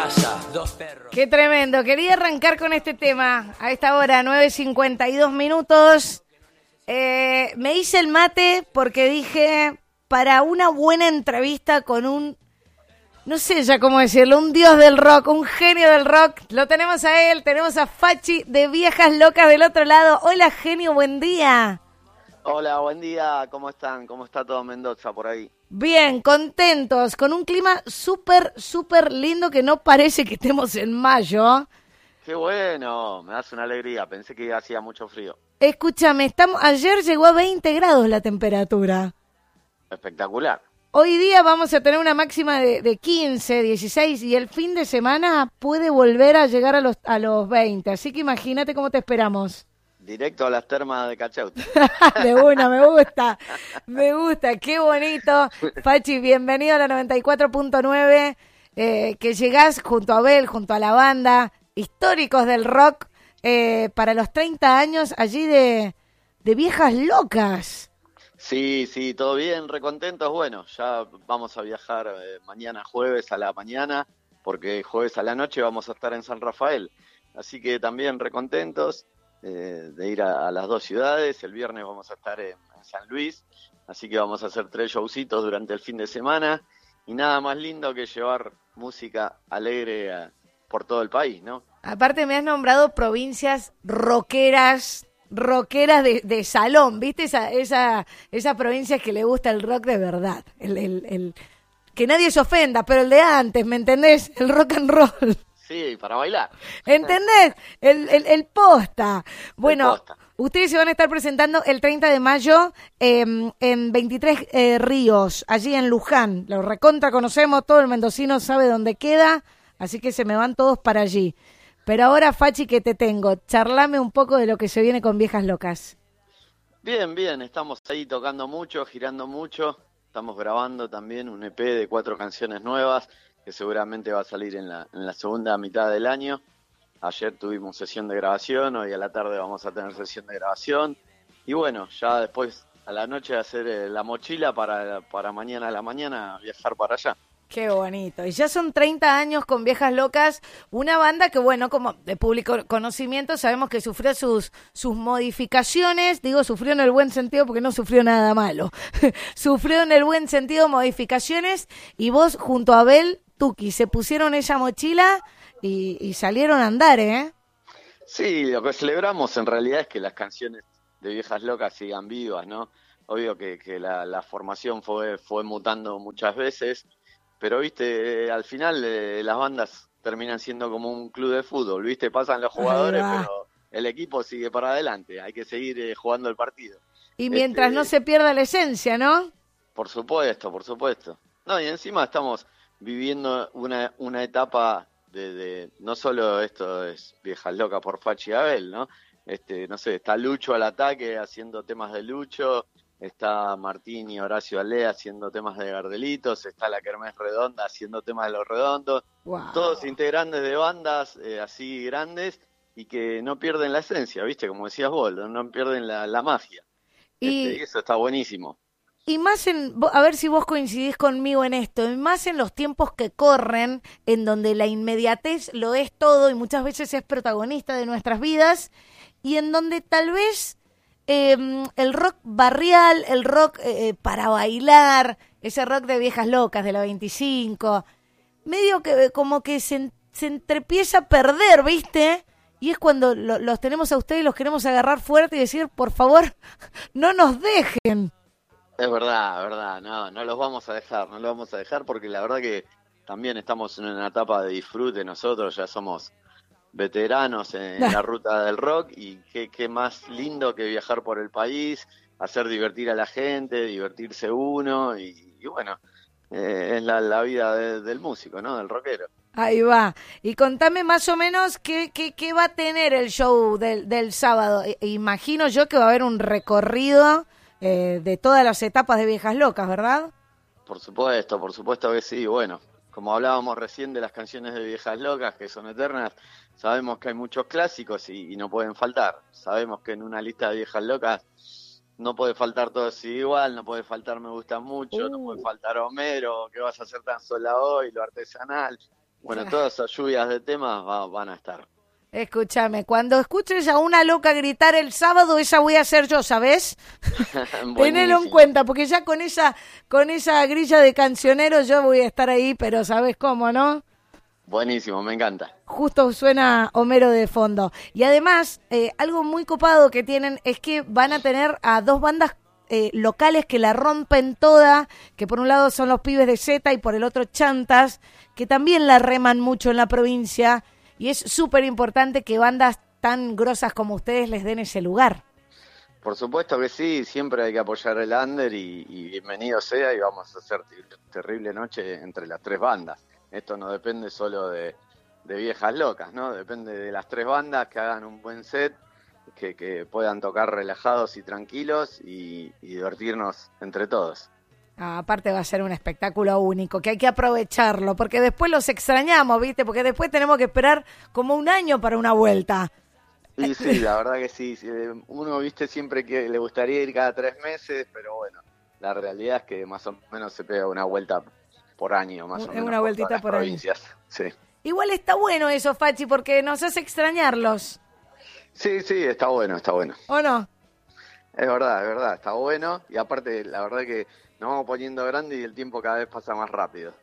casa, dos perros. Qué tremendo. Quería arrancar con este tema a esta hora, 9:52. Me hice el mate porque dije, para una buena entrevista con un, no sé ya cómo decirlo, un dios del rock, un genio del rock. Lo tenemos a él, tenemos a Fachi de Viejas Locas del otro lado. Hola, genio, buen día. Hola, buen día, ¿cómo están? ¿Cómo está todo Mendoza por ahí? Bien, contentos, con un clima súper lindo que no parece que estemos en mayo. Qué bueno, me das una alegría, pensé que hacía mucho frío. Escúchame, ayer llegó a 20 grados la temperatura. Espectacular. Hoy día vamos a tener una máxima de 15, 16 y el fin de semana puede volver a llegar a los 20. Así que imagínate cómo te esperamos. Directo a las termas de Cachauta. De una, me gusta, qué bonito. Fachi, bienvenido a la 94.9, que llegás junto a Abel, junto a la banda, históricos del rock, para los 30 años allí de Viejas Locas. Sí, todo bien, recontentos. Bueno, ya vamos a viajar mañana jueves a la mañana, porque jueves a la noche vamos a estar en San Rafael. Así que también recontentos de ir a las dos ciudades. El viernes vamos a estar en San Luis, así que vamos a hacer 3 showcitos durante el fin de semana. Y nada más lindo que llevar música alegre por todo el país, ¿no? Aparte me has nombrado provincias rockeras de salón, ¿viste? Esa provincia que le gusta el rock de verdad, el que nadie se ofenda, pero el de antes, ¿me entendés? El rock and roll. Sí, para bailar. ¿Entendés? El posta. Bueno, El posta. Ustedes se van a estar presentando el 30 de mayo en 23 Ríos, allí en Luján. Lo recontra conocemos, todo el mendocino sabe dónde queda, así que se me van todos para allí. Pero ahora, Fachi, que te tengo, charlame un poco de lo que se viene con Viejas Locas. Bien, estamos ahí tocando mucho, girando mucho. Estamos grabando también un EP de 4 canciones nuevas, que seguramente va a salir en la segunda mitad del año. Ayer tuvimos sesión de grabación, hoy a la tarde vamos a tener sesión de grabación. Y bueno, ya después a la noche hacer la mochila para mañana a la mañana viajar para allá. Qué bonito. Y ya son 30 años con Viejas Locas, una banda que, bueno, como de público conocimiento, sabemos que sufrió sus modificaciones. Digo, sufrió en el buen sentido porque no sufrió nada malo. Sufrió en el buen sentido modificaciones y vos junto a Abel Tuki se pusieron esa mochila y salieron a andar, ¿eh? Sí, lo que celebramos en realidad es que las canciones de Viejas Locas sigan vivas, ¿no? Obvio que la formación fue mutando muchas veces, pero viste, al final las bandas terminan siendo como un club de fútbol, viste, pasan los jugadores, pero el equipo sigue para adelante, hay que seguir jugando el partido. Y mientras no se pierda la esencia, ¿no? Por supuesto. No, y encima estamos viviendo una etapa de no solo esto es Viejas Locas por Fachi y Abel, ¿no? No sé, está Lucho al ataque haciendo temas de Lucho, está Martín y Horacio Alea haciendo temas de Gardelitos, está la Kermés Redonda haciendo temas de Los Redondos, Wow. Todos integrantes de bandas así grandes y que no pierden la esencia, ¿viste? Como decías vos, no pierden la magia. Y eso está buenísimo. Y más a ver si vos coincidís conmigo en esto, y más en los tiempos que corren, en donde la inmediatez lo es todo y muchas veces es protagonista de nuestras vidas, y en donde tal vez el rock barrial, el rock para bailar, ese rock de Viejas Locas de la 25, medio que como que se entrepieza a perder, ¿viste? Y es cuando los tenemos a ustedes y los queremos agarrar fuerte y decir, por favor, no nos dejen. Es verdad, no los vamos a dejar porque la verdad que también estamos en una etapa de disfrute, nosotros ya somos veteranos en la ruta del rock y qué más lindo que viajar por el país, hacer divertir a la gente, divertirse uno y bueno, es la vida del músico, ¿no? Del rockero. Ahí va. Y contame más o menos qué va a tener el show del sábado. Imagino yo que va a haber un recorrido de todas las etapas de Viejas Locas, ¿verdad? Por supuesto que sí. Bueno, como hablábamos recién de las canciones de Viejas Locas, que son eternas, sabemos que hay muchos clásicos y no pueden faltar. Sabemos que en una lista de Viejas Locas no puede faltar Todo Sigue Igual, no puede faltar Me Gusta Mucho, no puede faltar Homero, ¿Qué vas a hacer tan sola hoy?, Lo Artesanal. Bueno, todas esas lluvias de temas van a estar. Escúchame, cuando escuches a una loca gritar el sábado, esa voy a ser yo, ¿sabes? Tenelo en cuenta, porque ya con esa grilla de cancioneros yo voy a estar ahí, pero ¿sabes cómo, no? Buenísimo, me encanta. Justo suena Homero de fondo. Y además, algo muy copado que tienen es que van a tener a dos bandas locales que la rompen toda, que por un lado son los Pibes de Zeta y por el otro Chantas, que también la reman mucho en la provincia. Y es súper importante que bandas tan grosas como ustedes les den ese lugar. Por supuesto que sí, siempre hay que apoyar el under y bienvenido sea, y vamos a hacer terrible noche entre las tres bandas. Esto no depende solo de viejas locas, ¿no? Depende de las tres bandas que hagan un buen set, que puedan tocar relajados y tranquilos y divertirnos entre todos. Aparte va a ser un espectáculo único, que hay que aprovecharlo, porque después los extrañamos, ¿viste? Porque después tenemos que esperar como un año para una vuelta. Y sí, la verdad que sí. Uno, viste, siempre que le gustaría ir cada 3 meses, pero bueno, la realidad es que más o menos se pega una vuelta por año, más o menos. Una vueltita por provincias. Sí. Igual está bueno eso, Fachi, porque nos hace extrañarlos. Sí, está bueno. ¿O no? Es verdad, está bueno. Y aparte, la verdad que nos vamos poniendo grande y el tiempo cada vez pasa más rápido.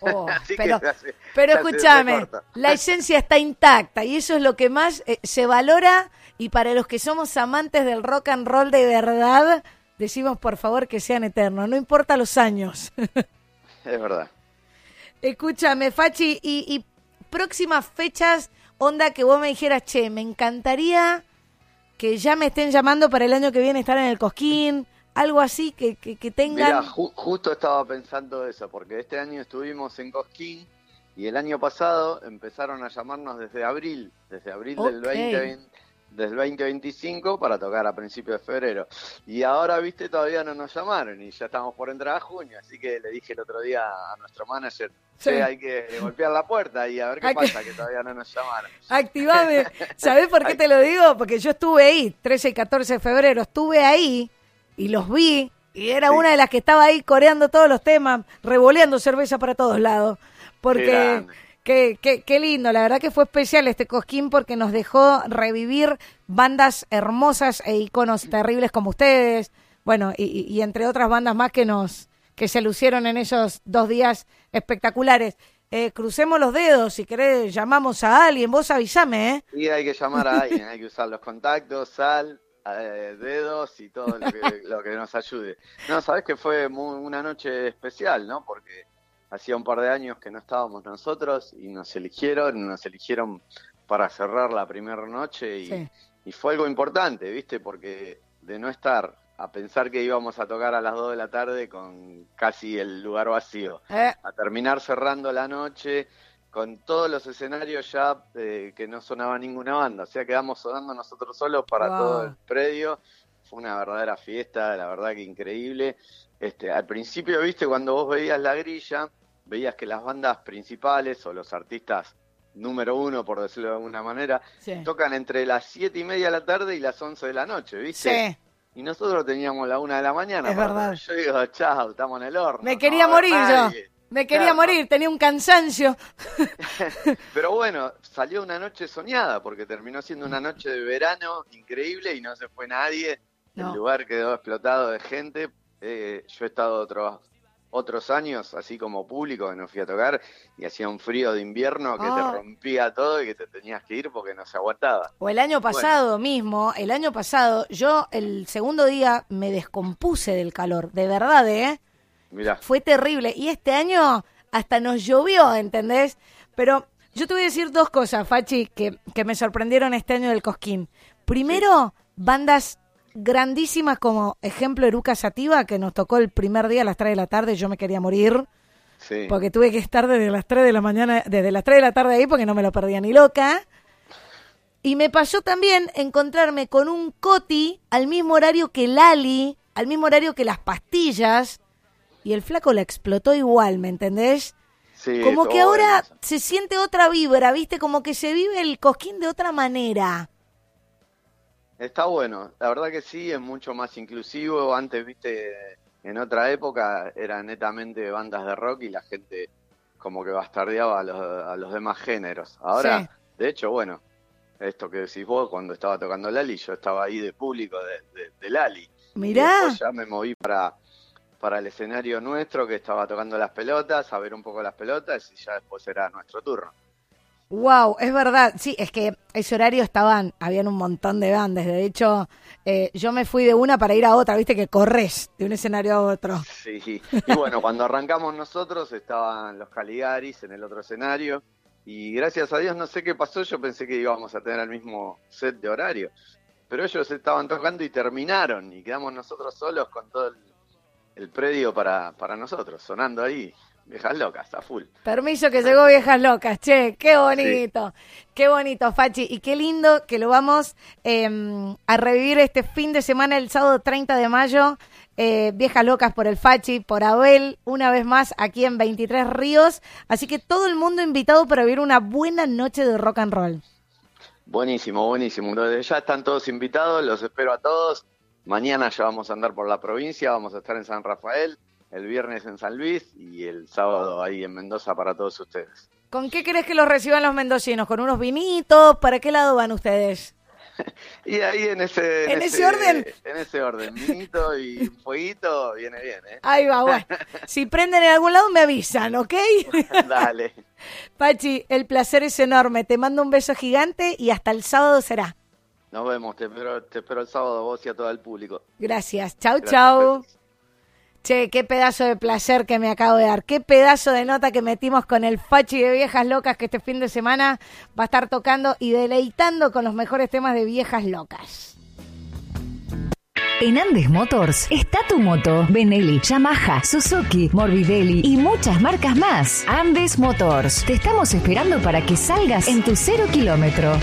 Pero escúchame, la esencia está intacta y eso es lo que más se valora, y para los que somos amantes del rock and roll de verdad, decimos por favor que sean eternos, no importa los años. Es verdad. Escúchame, Fachi, y próximas fechas, onda que vos me dijeras, che, me encantaría que ya me estén llamando para el año que viene estar en el Cosquín, algo así que tengan... Mirá, justo estaba pensando eso, porque este año estuvimos en Cosquín y el año pasado empezaron a llamarnos desde abril Okay. del 2025 para tocar a principios de febrero. Y ahora, viste, todavía no nos llamaron y ya estamos por entrar a junio, así que le dije el otro día a nuestro manager, sí, hay que golpear la puerta y a ver qué pasa, que todavía no nos llamaron. Activame. ¿Sabés por qué te lo digo? Porque yo estuve ahí, 13 y 14 de febrero, estuve ahí y los vi, y era una de las que estaba ahí coreando todos los temas, revoleando cerveza para todos lados. Porque qué lindo, la verdad que fue especial este Cosquín porque nos dejó revivir bandas hermosas e íconos terribles como ustedes, bueno, y entre otras bandas más que se lucieron en esos 2 días espectaculares. Crucemos los dedos, si querés llamamos a alguien, vos avísame, ¿eh? Y hay que llamar a alguien, hay que usar los contactos, dedos y todo lo que nos ayude. No, sabés que fue una noche especial, ¿no? Porque hacía un par de años que no estábamos nosotros y nos eligieron para cerrar la primera noche y fue algo importante, ¿viste? Porque de no estar a pensar que íbamos a tocar a las 2 de la tarde con casi el lugar vacío, a terminar cerrando la noche con todos los escenarios ya que no sonaba ninguna banda, o sea, quedamos sonando nosotros solos para todo el predio. Fue una verdadera fiesta, la verdad que increíble. Al principio, viste, cuando vos veías la grilla, veías que las bandas principales o los artistas número uno, por decirlo de alguna manera, tocan entre las 7:30 de la tarde y las 11 de la noche, ¿viste? Sí. Y nosotros teníamos la 1 de la mañana. Es verdad. Yo digo, chao, estamos en el horno. Me quería morir yo. Me quería morir, tenía un cansancio. Pero bueno, salió una noche soñada, porque terminó siendo una noche de verano increíble y no se fue nadie. No. El lugar quedó explotado de gente. Yo he estado otros años, así como público, que no fui a tocar, y hacía un frío de invierno que te rompía todo y que te tenías que ir porque no se aguantaba. O el año pasado mismo, yo el segundo día me descompuse del calor, de verdad, Mirá. Fue terrible. Y este año hasta nos llovió, ¿entendés? Pero yo te voy a decir 2 cosas, Fachi, que me sorprendieron este año del Cosquín. Primero, bandas grandísimas como ejemplo Eruca Sativa, que nos tocó el primer día a las 3 de la tarde, yo me quería morir. Sí. Porque tuve que estar desde las 3 de la mañana, desde las 3 de la tarde ahí, porque no me lo perdía ni loca. Y me pasó también encontrarme con un Coti al mismo horario que Lali, al mismo horario que Las Pastillas, y el flaco la explotó igual, ¿me entendés? Sí, como que ahora se siente otra vibra, ¿viste? Como que se vive el Cosquín de otra manera. Está bueno, la verdad que sí, es mucho más inclusivo. Antes, viste, en otra época eran netamente bandas de rock y la gente como que bastardeaba a los demás géneros. Ahora, Sí. de hecho, bueno, esto que decís vos, cuando estaba tocando Lali, yo estaba ahí de público de Lali. Y Mirá. después ya me moví para el escenario nuestro, que estaba tocando las pelotas, a ver un poco las pelotas, y ya después era nuestro turno. Wow, es verdad. Sí, es que ese horario habían un montón de bandas. De hecho, yo me fui de una para ir a otra, viste que corres de un escenario a otro. Sí, y bueno, cuando arrancamos nosotros estaban los Caligaris en el otro escenario, y gracias a Dios no sé qué pasó, yo pensé que íbamos a tener el mismo set de horario, pero ellos estaban tocando y terminaron, y quedamos nosotros solos con todo el predio para nosotros, sonando ahí, Viejas Locas, a full. Permiso que llegó Viejas Locas, che, qué bonito, qué bonito, Fachi, y qué lindo que lo vamos a revivir este fin de semana, el sábado 30 de mayo, Viejas Locas por el Fachi, por Abel, una vez más aquí en 23 Ríos, así que todo el mundo invitado para vivir una buena noche de rock and roll. Buenísimo, buenísimo, ya están todos invitados, los espero a todos, mañana ya vamos a andar por la provincia, vamos a estar en San Rafael, el viernes en San Luis y el sábado ahí en Mendoza para todos ustedes. ¿Con qué querés que los reciban los mendocinos? ¿Con unos vinitos? ¿Para qué lado van ustedes? Y ahí en ese orden? En ese orden, vinito y fueguito, viene bien, ¿eh? Ahí va, bueno. Si prenden en algún lado me avisan, ¿ok? Dale. Pachi, el placer es enorme. Te mando un beso gigante y hasta el sábado será. Nos vemos, te espero el sábado a vos y a todo el público. Gracias. Chau, Gracias, chau. Petis. Che, qué pedazo de placer que me acabo de dar. Qué pedazo de nota que metimos con el Fachi de Viejas Locas, que este fin de semana va a estar tocando y deleitando con los mejores temas de Viejas Locas. En Andes Motors está tu moto, Benelli, Yamaha, Suzuki, Morbidelli y muchas marcas más. Andes Motors, te estamos esperando para que salgas en tu 0 kilómetro.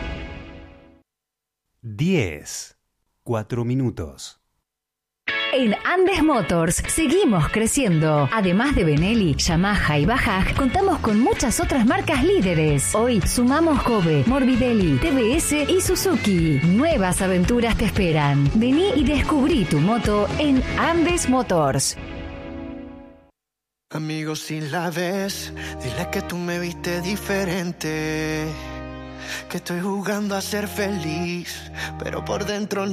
10, 4 minutos. En Andes Motors seguimos creciendo. Además de Benelli, Yamaha y Bajaj, contamos con muchas otras marcas líderes. Hoy sumamos Kobe, Morbidelli, TBS y Suzuki. Nuevas aventuras te esperan. Vení y descubrí tu moto en Andes Motors. Amigo, si la ves, dile que tú me viste diferente, que estoy jugando a ser feliz, pero por dentro